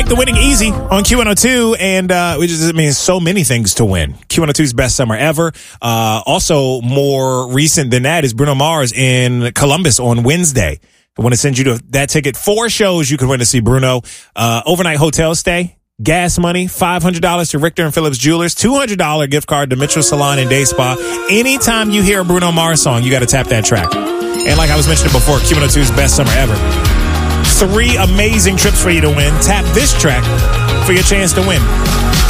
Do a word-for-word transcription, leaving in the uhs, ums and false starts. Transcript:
Make the winning easy on Q one oh two, and uh, which is, it means so many things to win. Q one oh two's best summer ever. Uh, also, more recent than that is Bruno Mars in Columbus on Wednesday. I want to send you to that ticket. Four shows you can win to see Bruno. Uh, overnight hotel stay, gas money, five hundred dollars to Richter and Phillips Jewelers, two hundred dollars gift card to Mitchell Salon and Day Spa. Anytime you hear a Bruno Mars song, you got to tap that track. And like I was mentioning before, Q one oh two's best summer ever. Three amazing trips for you to win. Tap this track for your chance to win.